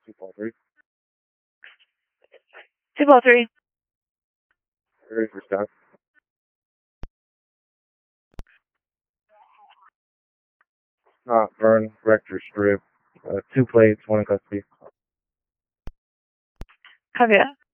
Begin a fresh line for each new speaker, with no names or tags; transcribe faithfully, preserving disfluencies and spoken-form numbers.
two four three.
two four three.
Ready for stop. Uh, Vern, Rector Strip. Uh, two plates, one in custody.
Copy that.